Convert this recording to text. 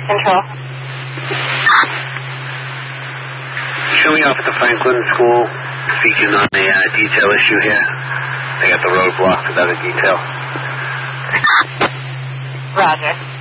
Control. Show me off at the Franklin School, speaking on a detail issue here. They got the road blocked without a detail. Roger.